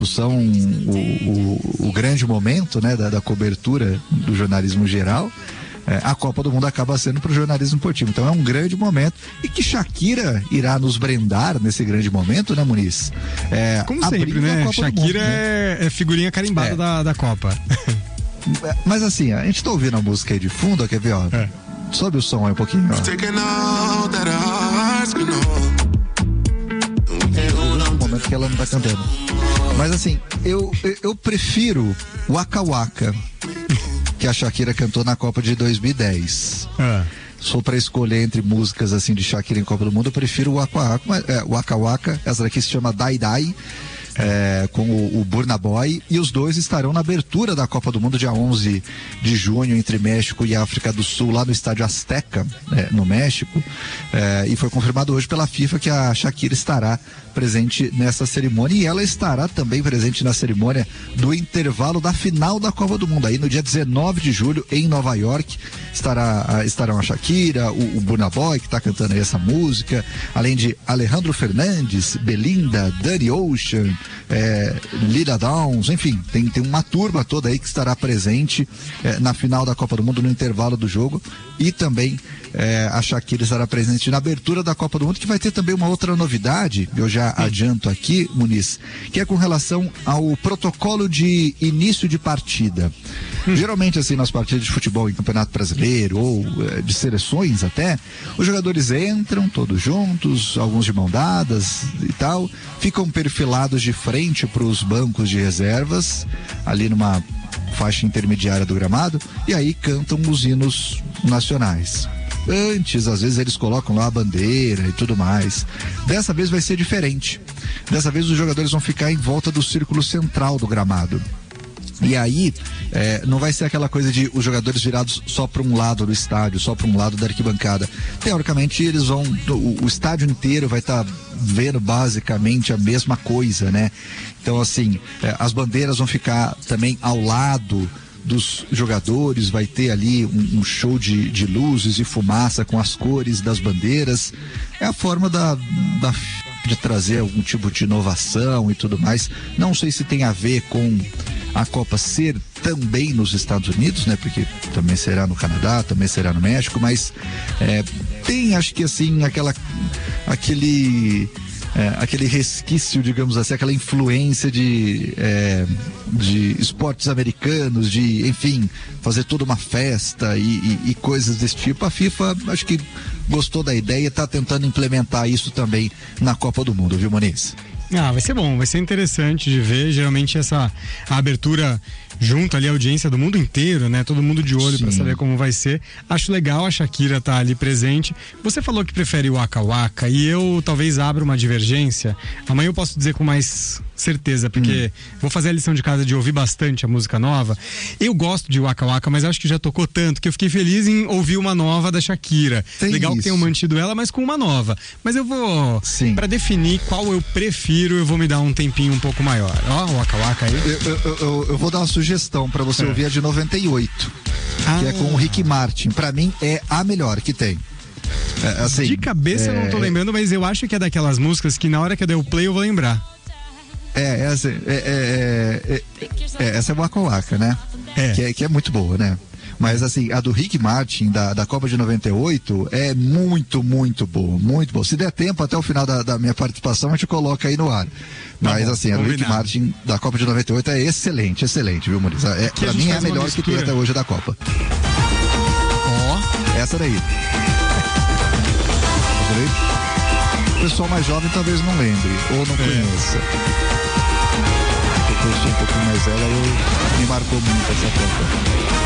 são o grande momento, né, da cobertura do jornalismo geral, a Copa do Mundo acaba sendo para o jornalismo esportivo. Então é um grande momento e que Shakira irá nos brindar nesse grande momento, né, Muniz? Como sempre, né? Shakira mundo, né? É figurinha carimbada da Copa. Mas assim, a gente tá ouvindo a música aí de fundo, quer ver, ó? Sobe o som aí um pouquinho, ó. No momento que ela não tá cantando. Mas assim, eu prefiro Waka Waka, que a Shakira cantou na Copa de 2010. Se for pra escolher entre músicas assim de Shakira em Copa do Mundo, eu prefiro Waka Waka. Essa daqui se chama Dai Dai. Com o Burna Boy, e os dois estarão na abertura da Copa do Mundo dia 11 de junho entre México e África do Sul, lá no estádio Azteca, no México, e foi confirmado hoje pela FIFA que a Shakira estará presente nessa cerimônia, e ela estará também presente na cerimônia do intervalo da final da Copa do Mundo, aí no dia 19 de julho em Nova York. Estarão a Shakira, o Burna Boy, que está cantando aí essa música, além de Alejandro Fernandes, Belinda, Danny Ocean, Lila Downs, enfim, tem uma turma toda aí que estará presente na final da Copa do Mundo, no intervalo do jogo, e também a Shakira estará presente na abertura da Copa do Mundo, que vai ter também uma outra novidade, eu já adianto aqui, Muniz, que é com relação ao protocolo de início de partida. Geralmente, assim, nas partidas de futebol em Campeonato Brasileiro ou de seleções até, os jogadores entram todos juntos, alguns de mão dadas e tal, ficam perfilados de frente para os bancos de reservas, ali numa faixa intermediária do gramado, e aí cantam os hinos nacionais. Antes, às vezes, eles colocam lá a bandeira e tudo mais. Dessa vez vai ser diferente. Dessa vez os jogadores vão ficar em volta do círculo central do gramado. E aí, não vai ser aquela coisa de os jogadores virados só para um lado do estádio, só para um lado da arquibancada. Teoricamente, eles vão, o estádio inteiro vai estar vendo basicamente a mesma coisa, né? Então, assim, as bandeiras vão ficar também ao lado dos jogadores, vai ter ali um show de luzes e fumaça com as cores das bandeiras. É a forma de trazer algum tipo de inovação e tudo mais. Não sei se tem a ver com a Copa ser também nos Estados Unidos, né? Porque também será no Canadá, também será no México, mas tem, acho que assim, aquele resquício, digamos assim, aquela influência de esportes americanos, de, enfim, fazer toda uma festa e coisas desse tipo. A FIFA, acho que gostou da ideia e está tentando implementar isso também na Copa do Mundo, viu, Moniz? Vai ser bom, vai ser interessante de ver. Geralmente a abertura junto ali a audiência do mundo inteiro, né? Todo mundo de olho para saber como vai ser. Acho legal a Shakira tá ali presente. Você falou que prefere o Waka Waka e eu talvez abra uma divergência. Amanhã eu posso dizer com mais certeza, porque vou fazer a lição de casa de ouvir bastante a música nova. Eu gosto de Waka Waka, mas acho que já tocou tanto que eu fiquei feliz em ouvir uma nova da Shakira. Legal que tenham mantido ela, mas com uma nova. Mas eu vou, para definir qual eu prefiro, eu vou me dar um tempinho um pouco maior. Ó, o Waka Waka aí. Eu vou dar uma sugestão para você ouvir a de 98, que é com o Ricky Martin. Para mim é a melhor que tem. Assim, de cabeça eu não tô lembrando, mas eu acho que é daquelas músicas que na hora que eu der o play eu vou lembrar. Essa é Waka Waka, né? Que é muito boa, né? Mas assim, a do Ricky Martin, da Copa de 98, é muito, muito boa, muito boa. Se der tempo, até o final da minha participação, a gente coloca aí no ar. Mas assim, a do Ricky Martin, da Copa de 98, é excelente, excelente, viu, Maurício? Pra mim é a melhor que tem até hoje da Copa. Essa daí. O pessoal mais jovem talvez não lembre, ou não conheça. Eu sou um pouquinho mais velha, me marcou muito essa Copa.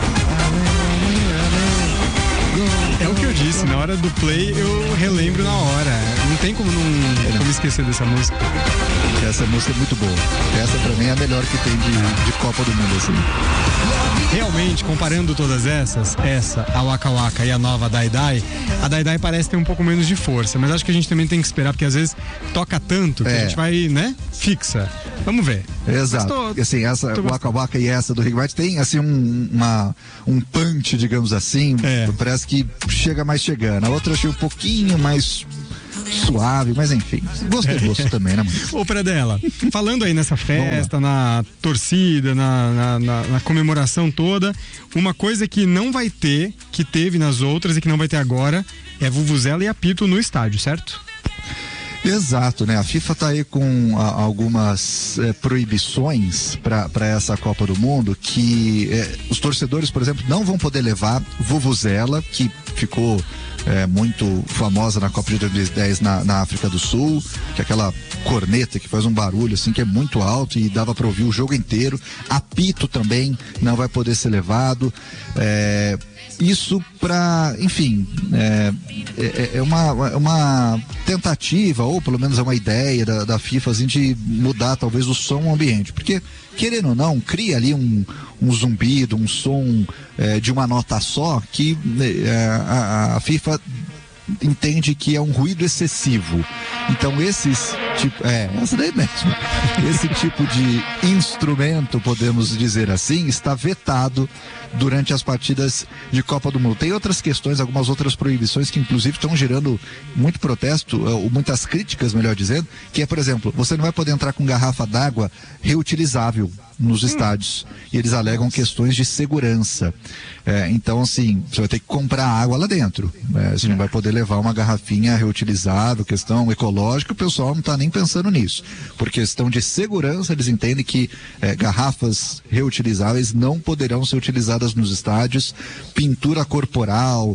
É o que eu disse, na hora do play eu relembro na hora. Não tem como como esquecer dessa música. Essa música é muito boa. Essa pra mim é a melhor que tem de Copa do Mundo, assim. Realmente, comparando todas essas, a Waka Waka e a nova Dai Dai, a Dai Dai parece ter um pouco menos de força, mas acho que a gente também tem que esperar, porque às vezes toca tanto que a gente vai, né, fixa. Vamos ver. Exato. Assim, essa Waka Waka e essa do Rick Martin tem, assim, um punch, digamos assim, parece que chega mais chegando. A outra eu achei um pouquinho mais suave, mas enfim, gosto é gosto também, né, mano? Ô, Pradella, falando aí nessa festa, na torcida, na comemoração toda, uma coisa que não vai ter, que teve nas outras e que não vai ter agora, é vuvuzela e apito no estádio, certo? Exato, né? A FIFA está aí com algumas proibições para essa Copa do Mundo, que os torcedores, por exemplo, não vão poder levar vuvuzela, que ficou muito famosa na Copa de 2010 na África do Sul, que é aquela corneta que faz um barulho assim que é muito alto e dava para ouvir o jogo inteiro. Apito também não vai poder ser levado. Isso para, enfim, é uma tentativa, ou pelo menos é uma ideia da FIFA assim, de mudar talvez o som ambiente, porque querendo ou não, cria ali um zumbido, um som de uma nota só, que a FIFA entende que é um ruído excessivo. Então essa daí mesmo. Esse tipo de instrumento, podemos dizer assim, está vetado durante as partidas de Copa do Mundo. Tem outras questões, algumas outras proibições que inclusive estão gerando muito protesto, ou muitas críticas, melhor dizendo, que é, por exemplo, você não vai poder entrar com garrafa d'água reutilizável nos estádios, e eles alegam questões de segurança. Então, assim, você vai ter que comprar água lá dentro. Você não vai poder levar uma garrafinha reutilizável, questão ecológica, o pessoal não está nem pensando nisso. Por questão de segurança, eles entendem que garrafas reutilizáveis não poderão ser utilizadas nos estádios. Pintura corporal,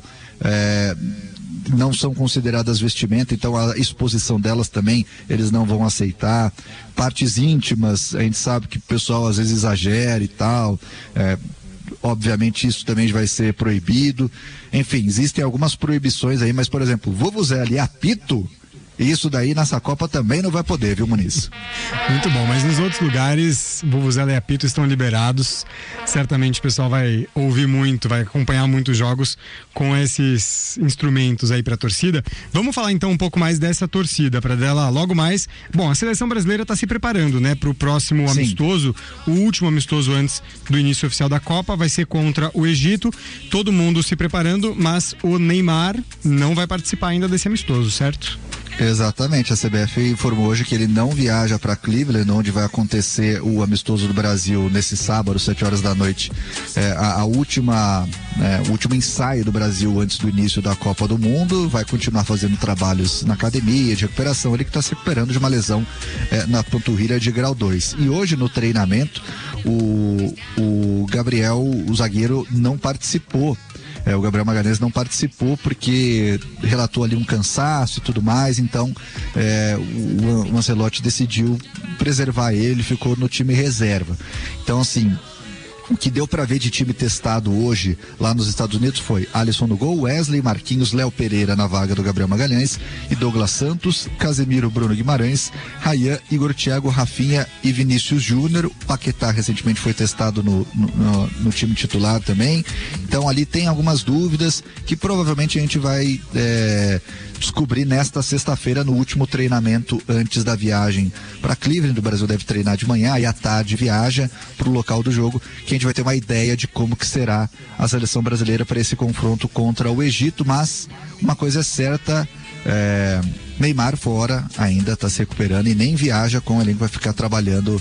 não são consideradas vestimenta, então a exposição delas também eles não vão aceitar. Partes íntimas, a gente sabe que o pessoal às vezes exagera e tal, obviamente isso também vai ser proibido. Enfim, existem algumas proibições aí, mas por exemplo, vuvuzela e apito, isso daí nessa Copa também não vai poder, viu, Muniz? Muito bom, mas nos outros lugares, vuvuzela e apito estão liberados. Certamente o pessoal vai ouvir muito, vai acompanhar muitos jogos com esses instrumentos aí pra torcida. Vamos falar então um pouco mais dessa torcida, Pradella, logo mais. Bom, a seleção brasileira está se preparando, né, pro próximo amistoso. O último amistoso antes do início oficial da Copa vai ser contra o Egito. Todo mundo se preparando, mas o Neymar não vai participar ainda desse amistoso, certo? Exatamente, a CBF informou hoje que ele não viaja para Cleveland, onde vai acontecer o amistoso do Brasil nesse sábado, 7 horas da noite. O último ensaio do Brasil antes do início da Copa do Mundo. Vai continuar fazendo trabalhos na academia de recuperação, ele que está se recuperando de uma lesão na panturrilha de grau 2. E hoje no treinamento o Gabriel, o zagueiro, não participou. O Gabriel Magalhães não participou porque relatou ali um cansaço e tudo mais, então o Ancelotti decidiu preservar ele, ficou no time reserva. Então, assim, o que deu para ver de time testado hoje lá nos Estados Unidos foi Alisson no gol, Wesley, Marquinhos, Léo Pereira na vaga do Gabriel Magalhães e Douglas Santos, Casemiro, Bruno Guimarães, Ryan, Igor Thiago, Rafinha e Vinícius Júnior. O Paquetá recentemente foi testado no time titular também. Então ali tem algumas dúvidas que provavelmente a gente vai descobrir nesta sexta-feira no último treinamento antes da viagem para Cleveland. O Brasil deve treinar de manhã e à tarde viaja para o local do jogo, que a gente vai ter uma ideia de como que será a seleção brasileira para esse confronto contra o Egito. Mas uma coisa é certa, Neymar fora, ainda está se recuperando e nem viaja com o elenco, vai ficar trabalhando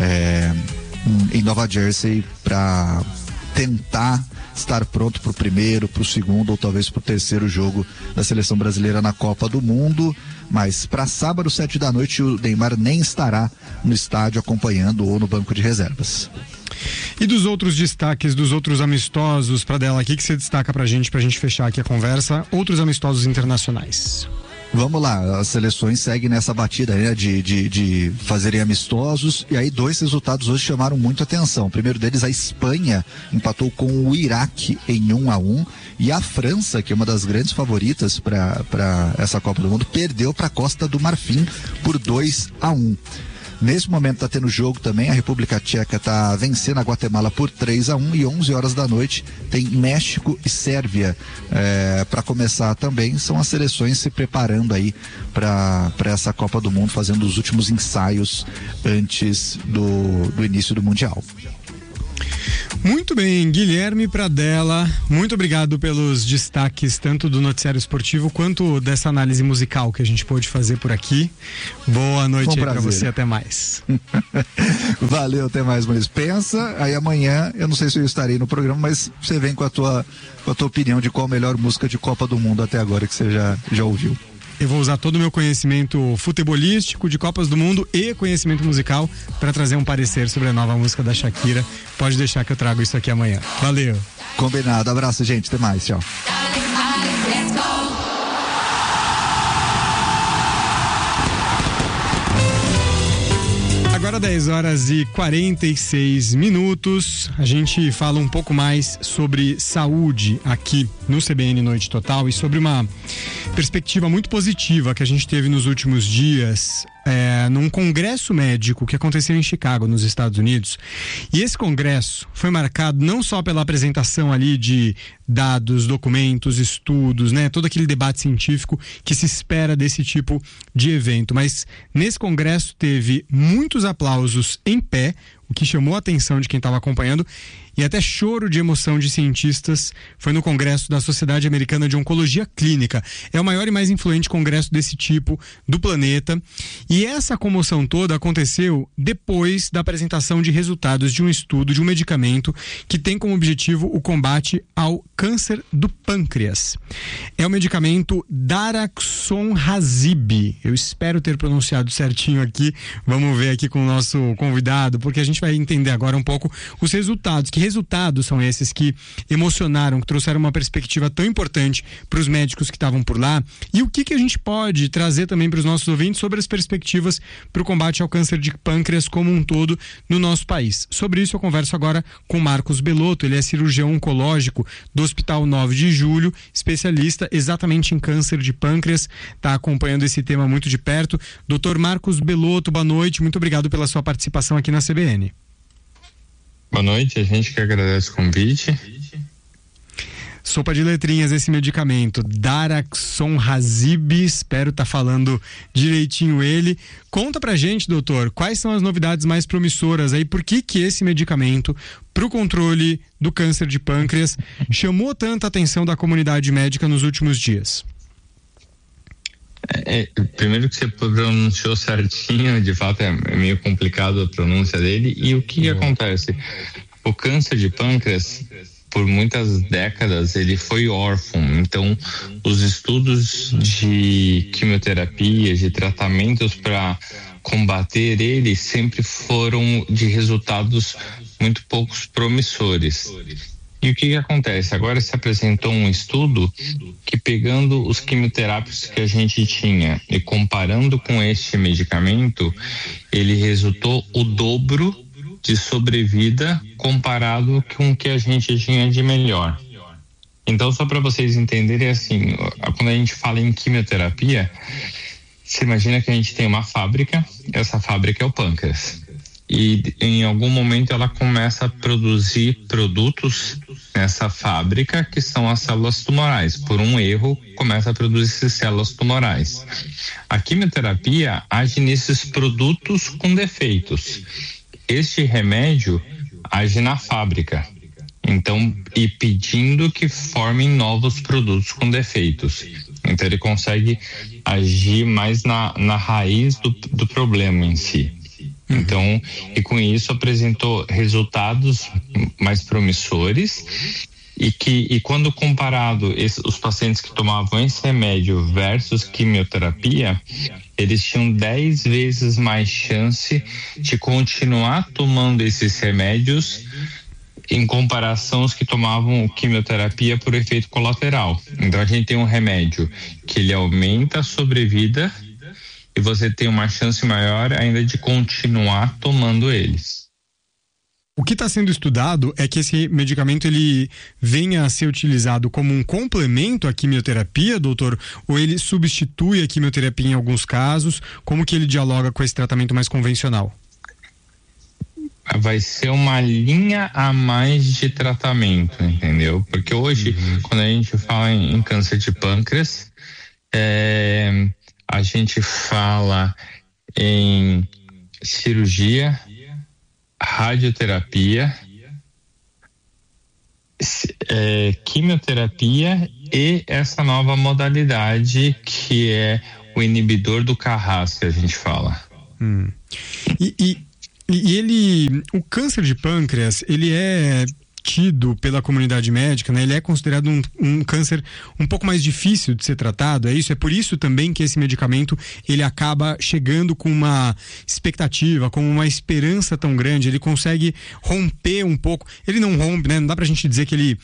em Nova Jersey para tentar estar pronto para o primeiro, para o segundo ou talvez para o terceiro jogo da seleção brasileira na Copa do Mundo. Mas para sábado, 7 da noite, o Neymar nem estará no estádio acompanhando ou no banco de reservas. E dos outros destaques, dos outros amistosos, Pradella, o que você destaca pra gente fechar aqui a conversa? Outros amistosos internacionais. Vamos lá, as seleções seguem nessa batida, né, de fazerem amistosos, e aí 2 resultados hoje chamaram muito atenção. O primeiro deles, a Espanha empatou com o Iraque em 1-1, e a França, que é uma das grandes favoritas para essa Copa do Mundo, perdeu para a Costa do Marfim por 2-1. Nesse momento está tendo jogo também, a República Tcheca está vencendo a Guatemala por 3-1, e 11 horas da noite tem México e Sérvia para começar também. São as seleções se preparando aí para essa Copa do Mundo, fazendo os últimos ensaios antes do início do Mundial. Muito bem, Guilherme Pradella, muito obrigado pelos destaques tanto do noticiário esportivo quanto dessa análise musical que a gente pôde fazer por aqui. Boa noite aí pra você, até mais. Valeu, até mais, Maurício. Pensa, aí amanhã, eu não sei se eu estarei no programa, mas você vem com a tua opinião de qual a melhor música de Copa do Mundo até agora que você já ouviu. Eu vou usar todo o meu conhecimento futebolístico, de Copas do Mundo e conhecimento musical para trazer um parecer sobre a nova música da Shakira. Pode deixar que eu trago isso aqui amanhã. Valeu. Combinado. Abraço, gente. Até mais. Tchau. Agora 10h46. A gente fala um pouco mais sobre saúde aqui no CBN Noite Total e sobre uma perspectiva muito positiva que a gente teve nos últimos dias num congresso médico que aconteceu em Chicago, nos Estados Unidos. E esse congresso foi marcado não só pela apresentação ali de dados, documentos, estudos, né? Todo aquele debate científico que se espera desse tipo de evento. Mas nesse congresso teve muitos aplausos em pé, o que chamou a atenção de quem estava acompanhando, e até choro de emoção de cientistas. Foi no Congresso da Sociedade Americana de Oncologia Clínica. É o maior e mais influente congresso desse tipo do planeta. E essa comoção toda aconteceu depois da apresentação de resultados de um estudo de um medicamento que tem como objetivo o combate ao câncer do pâncreas. É o medicamento Daraxonrasib. Eu espero ter pronunciado certinho aqui. Vamos ver aqui com o nosso convidado, porque a gente vai entender agora um pouco os resultados. Que resultados são esses que emocionaram, que trouxeram uma perspectiva tão importante para os médicos que estavam por lá? E o que a gente pode trazer também para os nossos ouvintes sobre as perspectivas para o combate ao câncer de pâncreas como um todo no nosso país? Sobre isso eu converso agora com Marcos Belotto. Ele é cirurgião oncológico do Hospital 9 de Julho, especialista exatamente em câncer de pâncreas, está acompanhando esse tema muito de perto. Dr. Marcos Belotto, boa noite, muito obrigado pela sua participação aqui na CBN. Boa noite, a gente que agradece o convite. Sopa de letrinhas esse medicamento, Daraxonrasib, espero estar falando direitinho ele. Conta pra gente, doutor, quais são as novidades mais promissoras aí, por que esse medicamento para o controle do câncer de pâncreas chamou tanta atenção da comunidade médica nos últimos dias? Primeiro que você pronunciou certinho, de fato é meio complicado a pronúncia dele. E o que acontece? O câncer de pâncreas, por muitas décadas, ele foi órfão. Então, os estudos de quimioterapia, de tratamentos para combater ele, sempre foram de resultados muito poucos promissores. E o que acontece? Agora se apresentou um estudo que, pegando os quimioterápicos que a gente tinha e comparando com este medicamento, ele resultou o dobro de sobrevida comparado com o que a gente tinha de melhor. Então, só para vocês entenderem, assim, quando a gente fala em quimioterapia, você imagina que a gente tem uma fábrica, essa fábrica é o pâncreas. E em algum momento ela começa a produzir produtos nessa fábrica que são as células tumorais. Por um erro, começa a produzir células tumorais. A quimioterapia age nesses produtos com defeitos. Este remédio age na fábrica. Então, e pedindo que formem novos produtos com defeitos. Então ele consegue agir mais na raiz do problema em si. Então, e com isso apresentou resultados mais promissores e quando comparado os pacientes que tomavam esse remédio versus quimioterapia, eles tinham 10 vezes mais chance de continuar tomando esses remédios em comparação aos que tomavam quimioterapia por efeito colateral. Então a gente tem um remédio que ele aumenta a sobrevida e você tem uma chance maior ainda de continuar tomando eles. O que está sendo estudado é que esse medicamento ele venha a ser utilizado como um complemento à quimioterapia, doutor, ou ele substitui a quimioterapia em alguns casos? Como que ele dialoga com esse tratamento mais convencional? Vai ser uma linha a mais de tratamento, entendeu? Porque hoje, quando a gente fala em câncer de pâncreas, a gente fala em cirurgia, radioterapia, quimioterapia e essa nova modalidade que é o inibidor do Carras, que a gente fala. E o câncer de pâncreas, ele é tido pela comunidade médica, né? Ele é considerado um câncer um pouco mais difícil de ser tratado, é isso? É por isso também que esse medicamento, ele acaba chegando com uma expectativa, com uma esperança tão grande, ele consegue romper um pouco, ele não rompe, né? Não dá pra gente dizer que ele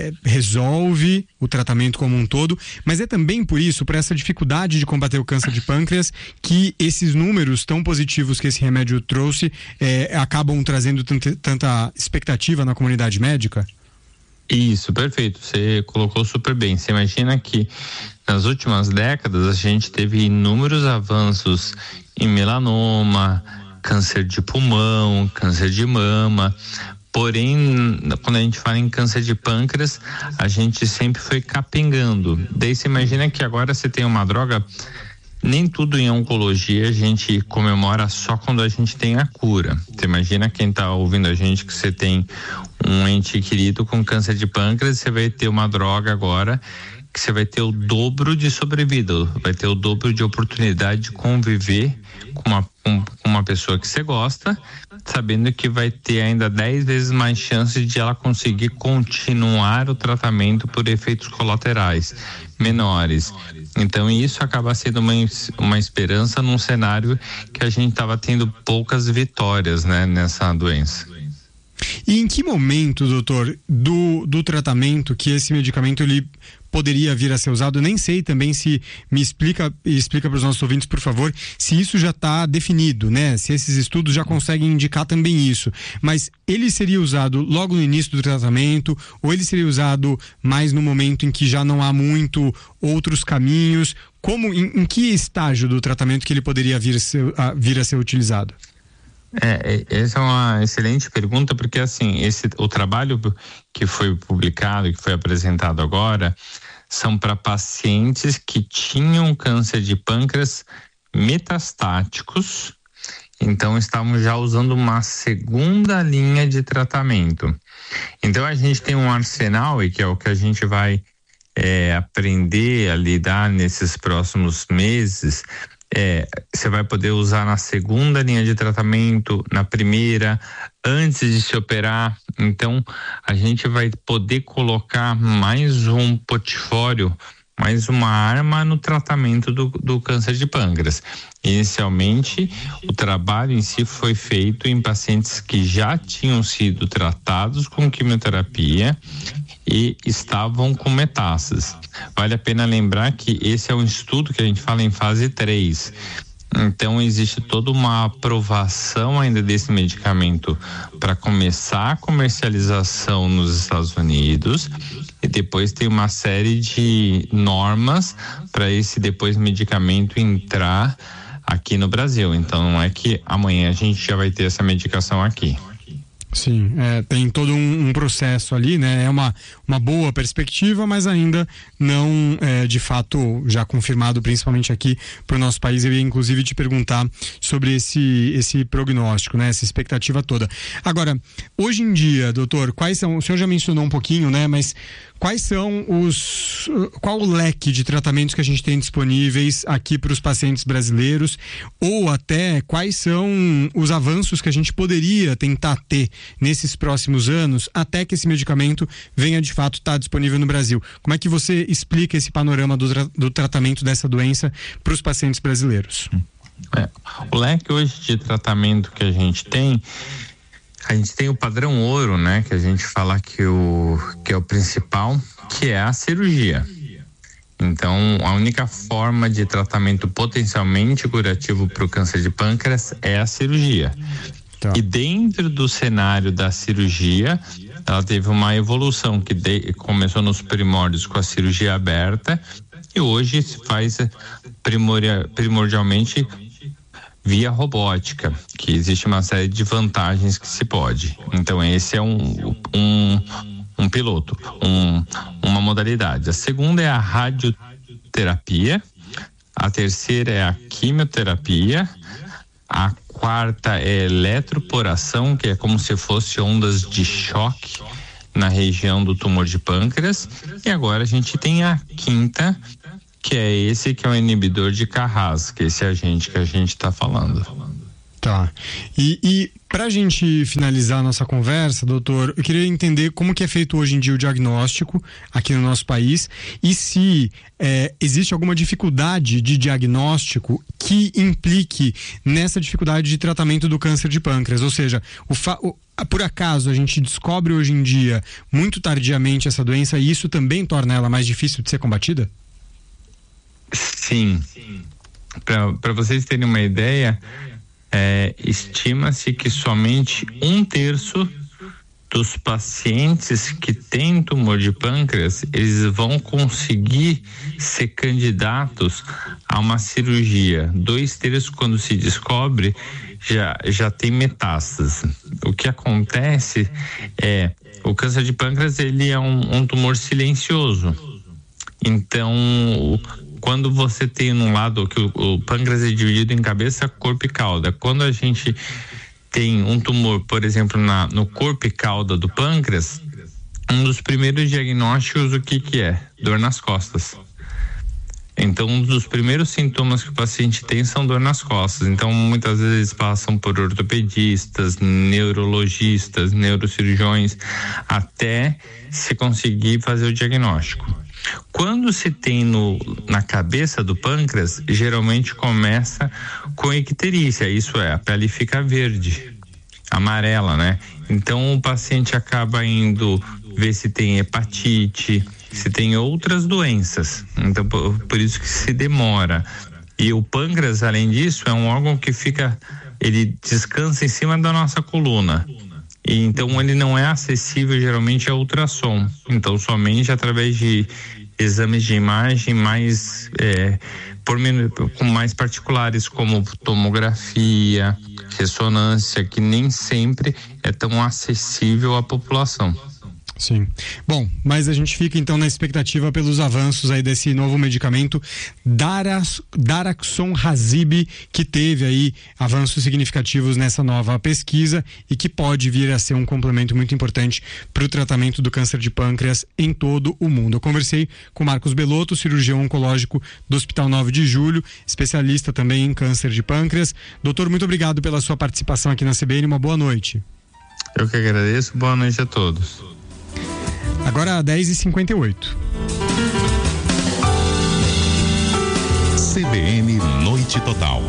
resolve o tratamento como um todo, mas é também por isso, por essa dificuldade de combater o câncer de pâncreas, que esses números tão positivos que esse remédio trouxe acabam trazendo tanta expectativa na comunidade médica? Isso, perfeito. Você colocou super bem. Você imagina que nas últimas décadas a gente teve inúmeros avanços em melanoma, câncer de pulmão, câncer de mama. Porém, quando a gente fala em câncer de pâncreas, a gente sempre foi capengando. Daí você imagina que agora você tem uma droga. Nem tudo em oncologia a gente comemora só quando a gente tem a cura. Você imagina quem está ouvindo a gente, que você tem um ente querido com câncer de pâncreas, você vai ter uma droga agora que você vai ter o dobro de sobrevida, vai ter o dobro de oportunidade de conviver com uma pessoa que você gosta, sabendo que vai ter ainda 10 vezes mais chances de ela conseguir continuar o tratamento por efeitos colaterais menores. Então isso acaba sendo uma esperança num cenário que a gente estava tendo poucas vitórias, né, nessa doença. E em que momento, doutor, do tratamento que esse medicamento ele poderia vir a ser usado? Eu nem sei também se me explica para os nossos ouvintes, por favor, se isso já está definido, né? Se esses estudos já conseguem indicar também isso. Mas ele seria usado logo no início do tratamento, ou ele seria usado mais no momento em que já não há muito outros caminhos? Em que estágio do tratamento que ele poderia vir a ser utilizado? Essa é uma excelente pergunta, porque assim, o trabalho que foi publicado, que foi apresentado agora, são para pacientes que tinham câncer de pâncreas metastáticos, então estavam já usando uma segunda linha de tratamento. Então a gente tem um arsenal, e que é o que a gente vai aprender a lidar nesses próximos meses. Você vai poder usar na segunda linha de tratamento, na primeira, antes de se operar. Então, a gente vai poder colocar mais um portfólio, mais uma arma no tratamento do câncer de pâncreas. Inicialmente, o trabalho em si foi feito em pacientes que já tinham sido tratados com quimioterapia e estavam com metástases. Vale a pena lembrar que esse é um estudo que a gente fala em fase 3. Então existe toda uma aprovação ainda desse medicamento para começar a comercialização nos Estados Unidos, e depois tem uma série de normas para esse depois medicamento entrar aqui no Brasil. Então não é que amanhã a gente já vai ter essa medicação aqui. Sim, tem todo um processo ali, né? É uma boa perspectiva, mas ainda não de fato já confirmado, principalmente aqui para o nosso país. Eu ia inclusive te perguntar sobre esse prognóstico, né? Essa expectativa toda. Agora, hoje em dia, doutor, quais são, o senhor já mencionou um pouquinho, né? Mas quais são qual o leque de tratamentos que a gente tem disponíveis aqui para os pacientes brasileiros, ou até quais são os avanços que a gente poderia tentar ter nesses próximos anos até que esse medicamento venha de fato estar disponível no Brasil? Como é que você explica esse panorama do tratamento dessa doença para os pacientes brasileiros? O leque hoje de tratamento que a gente tem o padrão ouro, né? Que a gente fala que é o principal, que é a cirurgia. Então, a única forma de tratamento potencialmente curativo para o câncer de pâncreas é a cirurgia. Tá. E dentro do cenário da cirurgia, ela teve uma evolução que começou nos primórdios com a cirurgia aberta e hoje se faz primordialmente via robótica, que existe uma série de vantagens que se pode. Então esse é um piloto, uma modalidade. A segunda é a radioterapia, a terceira é a quimioterapia, a quarta é eletroporação, que é como se fosse ondas de choque na região do tumor de pâncreas, e agora a gente tem a quinta, que é esse que é o inibidor de Carras, que é esse agente que a gente está falando. Tá. E para a gente finalizar a nossa conversa, doutor, eu queria entender como que é feito hoje em dia o diagnóstico aqui no nosso país e se existe alguma dificuldade de diagnóstico que implique nessa dificuldade de tratamento do câncer de pâncreas. Ou seja, por acaso a gente descobre hoje em dia muito tardiamente essa doença e isso também torna ela mais difícil de ser combatida? Sim. Para vocês terem uma ideia, estima-se que somente 1/3 dos pacientes que têm tumor de pâncreas, eles vão conseguir ser candidatos a uma cirurgia. 2/3, quando se descobre, já tem metástase. O que acontece o câncer de pâncreas, ele é um tumor silencioso. Então, quando você tem num lado que o pâncreas é dividido em cabeça, corpo e cauda. Quando a gente tem um tumor, por exemplo, no corpo e cauda do pâncreas, um dos primeiros diagnósticos, o que é? Dor nas costas. Então, um dos primeiros sintomas que o paciente tem são dor nas costas. Então, muitas vezes passam por ortopedistas, neurologistas, neurocirurgiões, até se conseguir fazer o diagnóstico. Quando se tem na cabeça do pâncreas, geralmente começa com icterícia, isso é, a pele fica verde, amarela, né? Então o paciente acaba indo ver se tem hepatite, se tem outras doenças, então por isso que se demora. E o pâncreas, além disso, é um órgão que ele descansa em cima da nossa coluna. E então ele não é acessível geralmente a ultrassom, então somente através de exames de imagem mais com mais particulares, como tomografia, ressonância, que nem sempre é tão acessível à população. Sim. Bom, mas a gente fica então na expectativa pelos avanços aí desse novo medicamento Daraxonrasib, que teve aí avanços significativos nessa nova pesquisa e que pode vir a ser um complemento muito importante para o tratamento do câncer de pâncreas em todo o mundo. Eu conversei com Marcos Belotto, cirurgião oncológico do Hospital 9 de Julho, especialista também em câncer de pâncreas. Doutor, muito obrigado pela sua participação aqui na CBN, uma boa noite. Eu que agradeço, boa noite a todos. Agora 10h58. CBN Noite Total.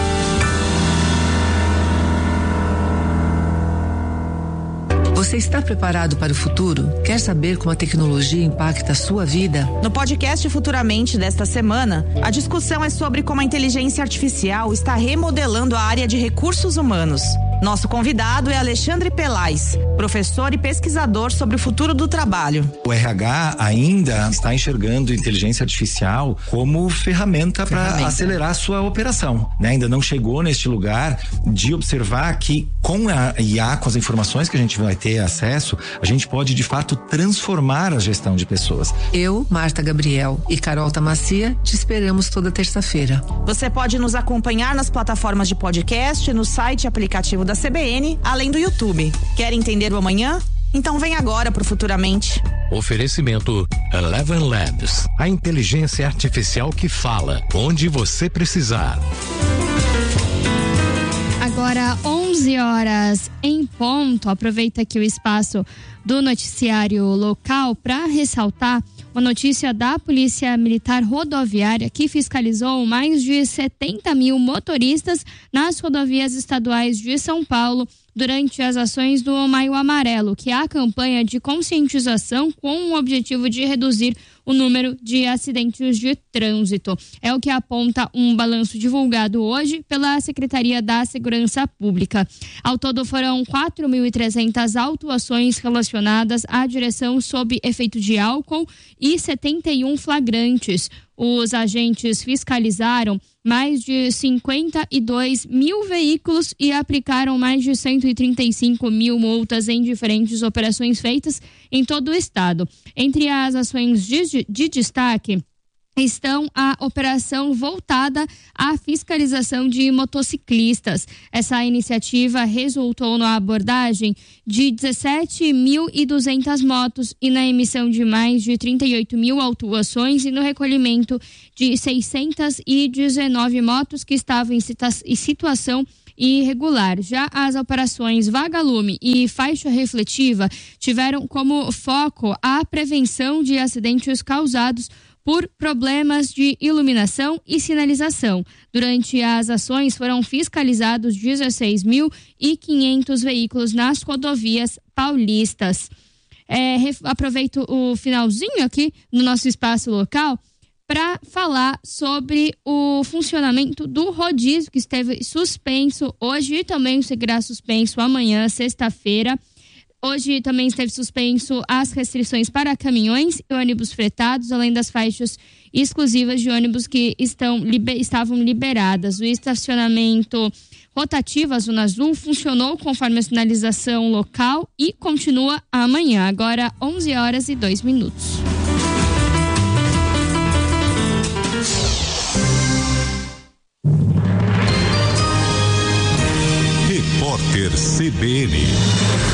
Você está preparado para o futuro? Quer saber como a tecnologia impacta a sua vida? No podcast Futuramente desta semana, a discussão é sobre como a inteligência artificial está remodelando a área de recursos humanos. Nosso convidado é Alexandre Pelais, professor e pesquisador sobre o futuro do trabalho. O RH ainda está enxergando inteligência artificial como ferramenta para acelerar a sua operação, né? Ainda não chegou neste lugar de observar que com a IA, com as informações que a gente vai ter acesso, a gente pode de fato transformar a gestão de pessoas. Eu, Marta Gabriel e Carol Tamacia te esperamos toda terça-feira. Você pode nos acompanhar nas plataformas de podcast, no site e aplicativo da CBN, além do YouTube. Quer entender o amanhã? Então vem agora pro Futuramente. Oferecimento Eleven Labs, a inteligência artificial que fala onde você precisar. Agora 11 horas em ponto. Aproveita aqui o espaço do noticiário local para ressaltar uma notícia da Polícia Militar Rodoviária que fiscalizou mais de 70 mil motoristas nas rodovias estaduais de São Paulo durante as ações do Maio Amarelo, que é a campanha de conscientização com o objetivo de reduzir o número de acidentes de trânsito. É o que aponta um balanço divulgado hoje pela Secretaria da Segurança Pública. Ao todo foram 4.300 autuações relacionadas à direção sob efeito de álcool e 71 flagrantes. Os agentes fiscalizaram mais de 52 mil veículos e aplicaram mais de 135 mil multas em diferentes operações feitas em todo o estado. Entre as ações de destaque, estão a operação voltada à fiscalização de motociclistas. Essa iniciativa resultou na abordagem de 17.200 motos e na emissão de mais de 38.000 autuações e no recolhimento de 619 motos que estavam em situação irregular. Já as operações Vagalume e Faixa Refletiva tiveram como foco a prevenção de acidentes causados por problemas de iluminação e sinalização. Durante as ações foram fiscalizados 16.500 veículos nas rodovias paulistas. Aproveito o finalzinho aqui no nosso espaço local para falar sobre o funcionamento do rodízio que esteve suspenso hoje e também seguirá suspenso amanhã, sexta-feira. Hoje também esteve suspenso as restrições para caminhões e ônibus fretados, além das faixas exclusivas de ônibus que estavam liberadas. O estacionamento rotativo, a Zona Azul, funcionou conforme a sinalização local e continua amanhã, agora 11h02. Repórter CBN.